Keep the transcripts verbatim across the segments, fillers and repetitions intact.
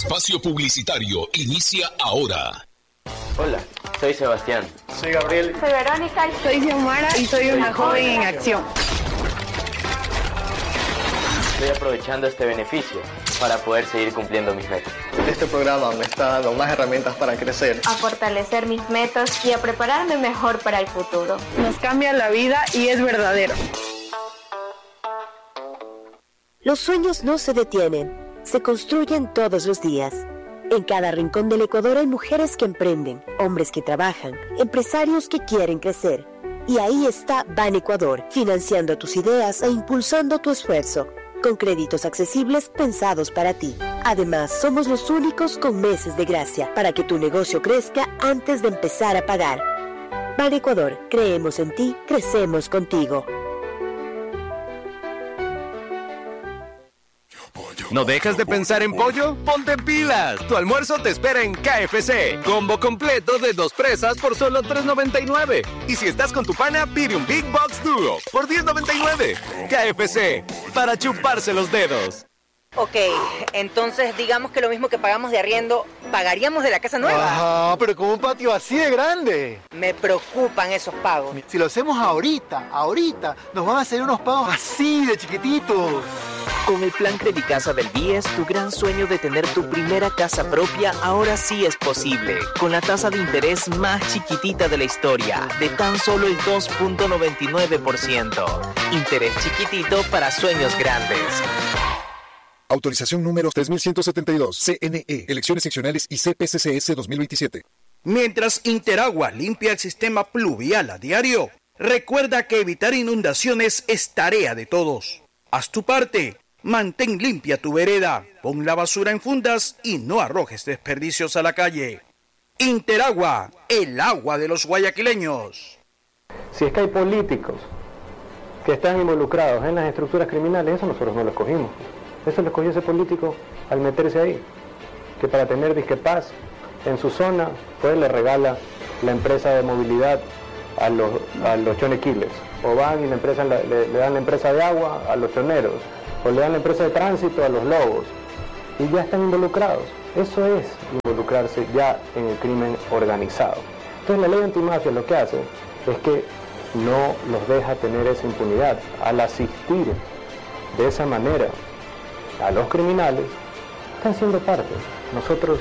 Espacio publicitario inicia ahora. Hola, soy Sebastián. Soy Gabriel. Soy Verónica. Soy Xiomara y soy una joven en acción. Estoy aprovechando este beneficio para poder seguir cumpliendo mis metas. Este programa me está dando más herramientas para crecer, a fortalecer mis metas y a prepararme mejor para el futuro. Nos cambia la vida y es verdadero. Los sueños no se detienen, se construyen todos los días. En cada rincón del Ecuador hay mujeres que emprenden, hombres que trabajan, empresarios que quieren crecer. Y ahí está Ban Ecuador, financiando tus ideas e impulsando tu esfuerzo, con créditos accesibles pensados para ti. Además, somos los únicos con meses de gracia para que tu negocio crezca antes de empezar a pagar. Ban Ecuador, creemos en ti, crecemos contigo. ¿No dejas de pensar en pollo? ¡Ponte pilas! Tu almuerzo te espera en K F C. Combo completo de dos presas por solo tres noventa y nueve. Y si estás con tu pana, pide un Big Box Duo por diez noventa y nueve. K F C, para chuparse los dedos. Ok, entonces digamos que lo mismo que pagamos de arriendo, pagaríamos de la casa nueva. Ajá, pero con un patio así de grande. Me preocupan esos pagos. Si lo hacemos ahorita, ahorita, nos van a hacer unos pagos así de chiquititos. Con el plan Credicasa del B I E S, tu gran sueño de tener tu primera casa propia ahora sí es posible. Con la tasa de interés más chiquitita de la historia, de tan solo el dos punto noventa y nueve por ciento. Interés chiquitito para sueños grandes. Autorización número tres mil ciento setenta y dos, C N E, Elecciones Seccionales y C P C C S dos mil veintisiete. Mientras Interagua limpia el sistema pluvial a diario, recuerda que evitar inundaciones es tarea de todos. Haz tu parte, mantén limpia tu vereda, pon la basura en fundas y no arrojes desperdicios a la calle. Interagua, el agua de los guayaquileños. Si es que hay políticos que están involucrados en las estructuras criminales, eso nosotros no lo escogimos. Eso lo escogió ese político al meterse ahí, que para tener disque paz en su zona, pues le regala la empresa de movilidad a los, a los chonequiles, o van y la empresa, le, le dan la empresa de agua a los choneros, o le dan la empresa de tránsito a los lobos, y ya están involucrados. Eso es involucrarse ya en el crimen organizado. Entonces la ley antimafia lo que hace es que no los deja tener esa impunidad. Al asistir de esa manera a los criminales, están siendo parte. Nosotros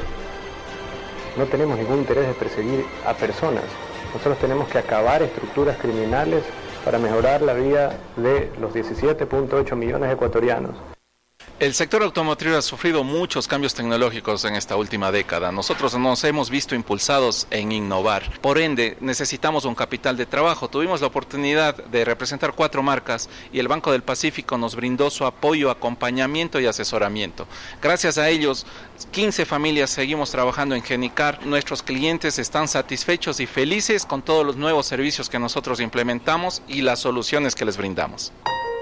no tenemos ningún interés de perseguir a personas. Nosotros tenemos que acabar estructuras criminales para mejorar la vida de los diecisiete punto ocho millones de ecuatorianos. El sector automotriz ha sufrido muchos cambios tecnológicos en esta última década. Nosotros nos hemos visto impulsados en innovar. Por ende, necesitamos un capital de trabajo. Tuvimos la oportunidad de representar cuatro marcas y el Banco del Pacífico nos brindó su apoyo, acompañamiento y asesoramiento. Gracias a ellos, quince familias seguimos trabajando en Genicar. Nuestros clientes están satisfechos y felices con todos los nuevos servicios que nosotros implementamos y las soluciones que les brindamos.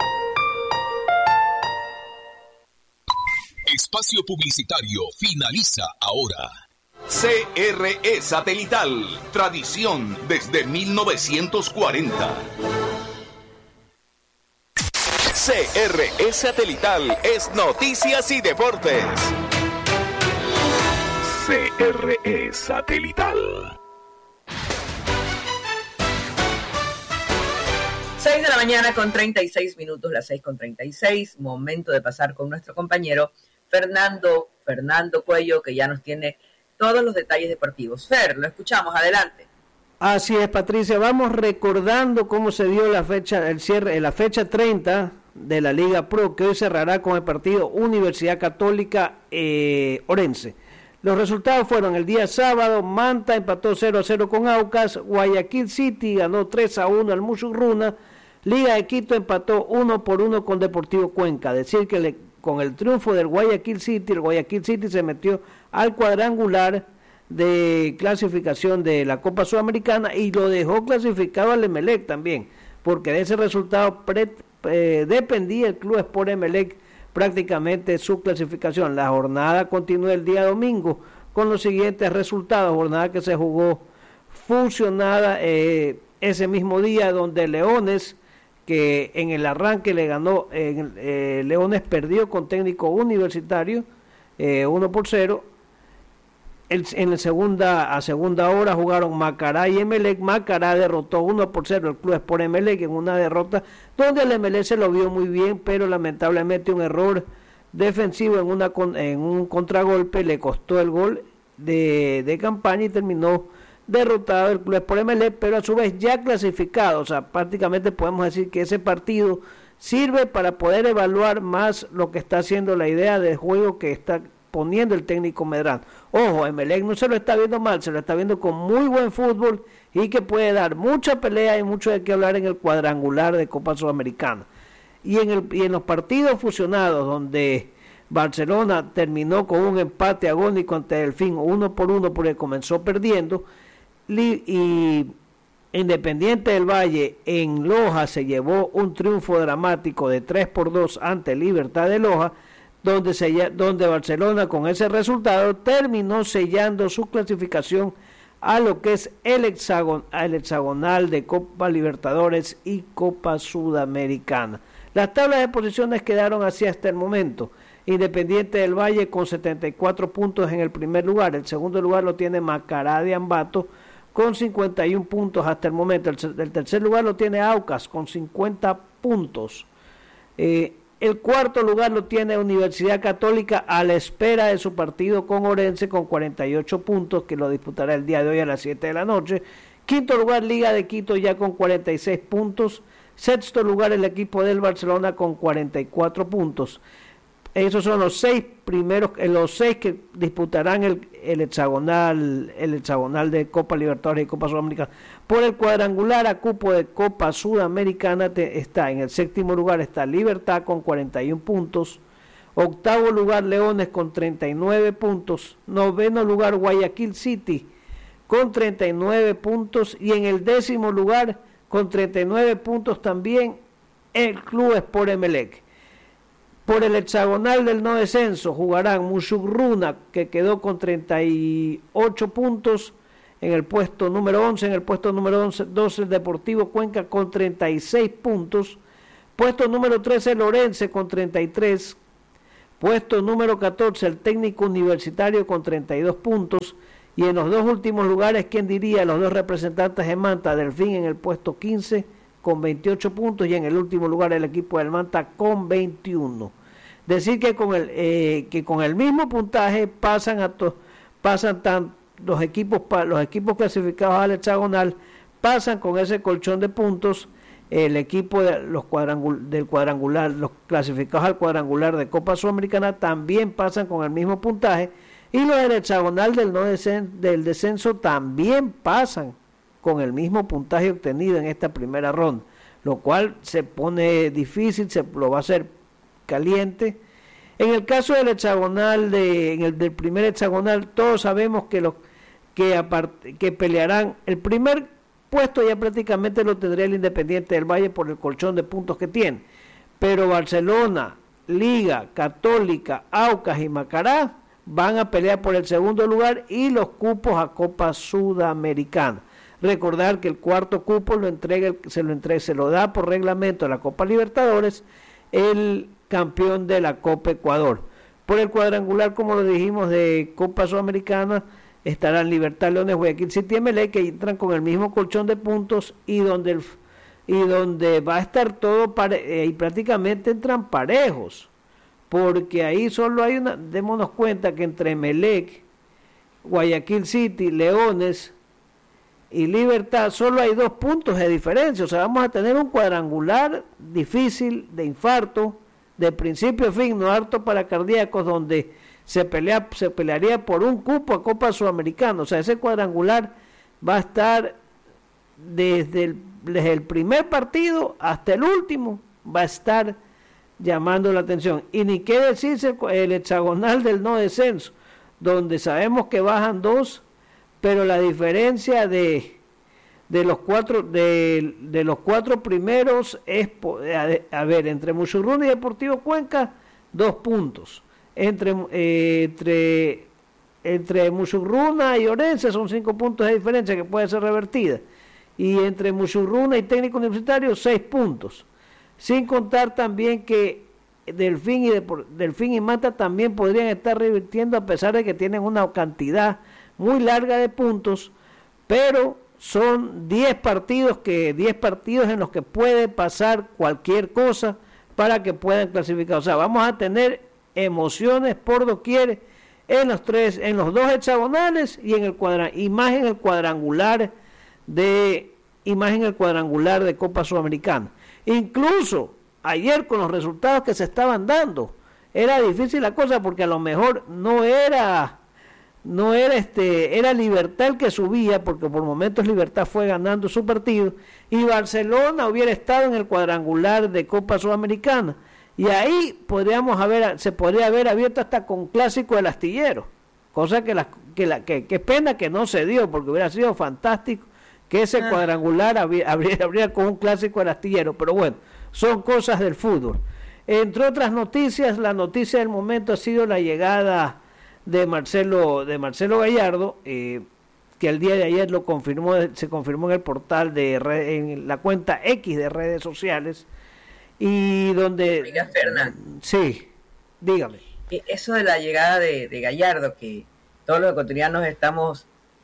Espacio publicitario finaliza ahora. C R E Satelital, tradición desde mil novecientos cuarenta. C R E Satelital es noticias y deportes. C R E Satelital. seis de la mañana con treinta y seis minutos, las seis con treinta y seis, momento de pasar con nuestro compañero Fernando, Fernando Cuello, que ya nos tiene todos los detalles deportivos. Fer, lo escuchamos, adelante. Así es, Patricia, vamos recordando cómo se dio la fecha, el cierre, la fecha treinta de la Liga Pro, que hoy cerrará con el partido Universidad Católica eh, Orense. Los resultados fueron el día sábado: Manta empató cero a cero con Aucas, Guayaquil City ganó tres a uno al Musurruna, Liga de Quito empató uno por uno con Deportivo Cuenca. Decir que le, con el triunfo del Guayaquil City, el Guayaquil City se metió al cuadrangular de clasificación de la Copa Sudamericana y lo dejó clasificado al Emelec también, porque de ese resultado pre, eh, dependía el Club Sport Emelec prácticamente su clasificación. La jornada continúa el día domingo con los siguientes resultados: jornada que se jugó fusionada eh, ese mismo día, donde Leones, que en el arranque le ganó, eh, eh, Leones perdió con Técnico Universitario eh, uno por cero, el, en la segunda, a segunda hora jugaron Macará y Emelec. Macará derrotó uno por cero el Club Sport Emelec en una derrota donde el Emelec se lo vio muy bien, pero lamentablemente un error defensivo en, una, en un contragolpe le costó el gol de, de campaña y terminó derrotado el Club Sport Emelec, pero a su vez ya clasificado. O sea, prácticamente podemos decir que ese partido sirve para poder evaluar más lo que está haciendo, la idea del juego que está poniendo el técnico Medrano. Ojo, Emelec no se lo está viendo mal, se lo está viendo con muy buen fútbol y que puede dar mucha pelea y mucho de qué hablar en el cuadrangular de Copa Sudamericana. Y en, el, y en los partidos fusionados donde Barcelona terminó con un empate agónico ante Delfín, uno por uno porque comenzó perdiendo, y Independiente del Valle en Loja se llevó un triunfo dramático de tres por dos ante Libertad de Loja, donde, se, donde Barcelona con ese resultado terminó sellando su clasificación a lo que es el, hexagon, el hexagonal de Copa Libertadores y Copa Sudamericana. Las tablas de posiciones quedaron así hasta el momento. Independiente del Valle con setenta y cuatro puntos en el primer lugar, el segundo lugar lo tiene Macará de Ambato con cincuenta y uno puntos hasta el momento, el, el tercer lugar lo tiene Aucas con cincuenta puntos, eh, el cuarto lugar lo tiene Universidad Católica a la espera de su partido con Orense con cuarenta y ocho puntos, que lo disputará el día de hoy a las siete de la noche. Quinto lugar Liga de Quito ya con cuarenta y seis puntos, sexto lugar el equipo del Barcelona con cuarenta y cuatro puntos. Esos son los seis primeros, los seis que disputarán el, el hexagonal, el hexagonal de Copa Libertadores y Copa Sudamericana. Por el cuadrangular a cupo de Copa Sudamericana te, está en el séptimo lugar está Libertad con cuarenta y uno puntos, octavo lugar Leones con treinta y nueve puntos, noveno lugar Guayaquil City con treinta y nueve puntos y en el décimo lugar con treinta y nueve puntos también el Club Sport Emelec. Por el hexagonal del no descenso jugarán Musugruna, que quedó con treinta y ocho puntos en el puesto número once, en el puesto número once, doce el Deportivo Cuenca con treinta y seis puntos, puesto número trece Lorense con treinta y tres, puesto número catorce el Técnico Universitario con treinta y dos puntos, y en los dos últimos lugares, ¿quién diría? Los dos representantes de Manta, Delfín en el puesto quince con veintiocho puntos y en el último lugar el equipo del Manta con veintiuno. Decir que con el eh, que con el mismo puntaje pasan a to, pasan tan, los equipos los equipos clasificados al hexagonal pasan con ese colchón de puntos, el equipo de los cuadrangul, del cuadrangular, los clasificados al cuadrangular de Copa Sudamericana también pasan con el mismo puntaje y los del hexagonal del no descen, del descenso también pasan con el mismo puntaje obtenido en esta primera ronda, lo cual se pone difícil, se lo va a hacer caliente. En el caso del hexagonal de, en el del primer hexagonal, todos sabemos que los que aparte, que pelearán el primer puesto ya prácticamente lo tendría el Independiente del Valle por el colchón de puntos que tiene, pero Barcelona, Liga, Católica, Aucas y Macará van a pelear por el segundo lugar y los cupos a Copa Sudamericana. Recordar que el cuarto cupo lo entrega, se lo entrega, se lo da por reglamento a la Copa Libertadores el campeón de la Copa Ecuador. Por el cuadrangular, como lo dijimos, de Copa Sudamericana estarán Libertad, Leones, Guayaquil City y Emelec, que entran con el mismo colchón de puntos y donde el, y donde va a estar todo pare, eh, y prácticamente entran parejos, porque ahí solo hay una, démonos cuenta que entre Emelec, Guayaquil City, Leones y Libertad solo hay dos puntos de diferencia. O sea, vamos a tener un cuadrangular difícil, de infarto, de principio a fin, no apto para cardíacos, donde se pelea se pelearía por un cupo a Copa Sudamericana. O sea, ese cuadrangular va a estar desde el, desde el primer partido hasta el último, va a estar llamando la atención. Y ni qué decirse el hexagonal del no descenso, donde sabemos que bajan dos, pero la diferencia de de los cuatro de, de los cuatro primeros es a, a ver entre Musurruna y Deportivo Cuenca dos puntos, entre eh, entre entre Musurruna y Orense son cinco puntos de diferencia que puede ser revertida, y entre Musurruna y Técnico Universitario seis puntos, sin contar también que Delfín y Depor, Delfín y Manta también podrían estar revirtiendo, a pesar de que tienen una cantidad muy larga de puntos, pero son diez partidos que diez partidos en los que puede pasar cualquier cosa para que puedan clasificar. O sea, vamos a tener emociones por doquier en los tres, en los dos hexagonales y en el cuadra, y más en el cuadrangular de y más en el cuadrangular de Copa Sudamericana. Incluso ayer con los resultados que se estaban dando, era difícil la cosa porque a lo mejor no era no era este era Libertad el que subía, porque por momentos Libertad fue ganando su partido, y Barcelona hubiera estado en el cuadrangular de Copa Sudamericana, y ahí podríamos haber se podría haber abierto hasta con clásico del astillero, cosa que la que la que, que pena que no se dio, porque hubiera sido fantástico que ese ah. cuadrangular habría, habría, habría con un clásico del astillero, pero bueno, son cosas del fútbol. Entre otras noticias, la noticia del momento ha sido la llegada de Marcelo de Marcelo Gallardo, eh, que el día de ayer lo confirmó, se confirmó en el portal de red, en la cuenta X de redes sociales, y donde Oiga, Fernando, sí, dígame. Eso de la llegada de, de Gallardo, que todos los ecuatorianos estamos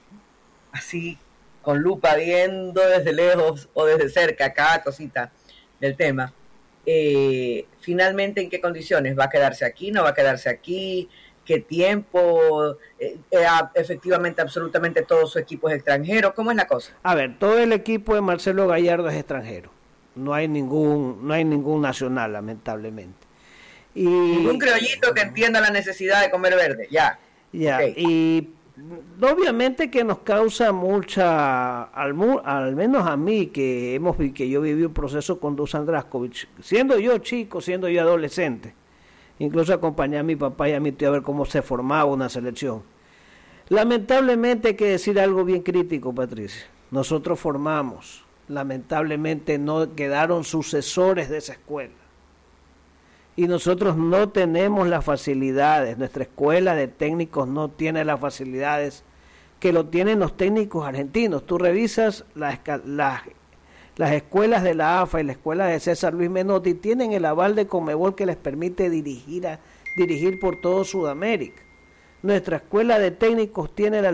así con lupa viendo desde lejos o desde cerca cada cosita del tema, eh, finalmente ¿en qué condiciones? ¿Va a quedarse aquí? ¿No va a quedarse aquí? ¿Qué tiempo? Eh, eh, efectivamente, absolutamente todo su equipo es extranjero. ¿Cómo es la cosa? A ver, todo el equipo de Marcelo Gallardo es extranjero. No hay ningún, no hay ningún nacional, lamentablemente. Y ningún criollito que entienda la necesidad de comer verde, ya. Ya, okay. Y obviamente que nos causa mucha, al, al menos a mí, que hemos que yo viví un proceso con Dusan Draskovic, siendo yo chico, siendo yo adolescente. Incluso acompañé a mi papá y a mi tío a ver cómo se formaba una selección. Lamentablemente hay que decir algo bien crítico, Patricia. Nosotros formamos, lamentablemente no quedaron sucesores de esa escuela. Y nosotros no tenemos las facilidades, nuestra escuela de técnicos no tiene las facilidades que lo tienen los técnicos argentinos. Tú revisas las, las, las escuelas de la A F A y la escuela de César Luis Menotti, tienen el aval de Conmebol que les permite dirigir, a, dirigir por todo Sudamérica. Nuestra escuela de técnicos tiene la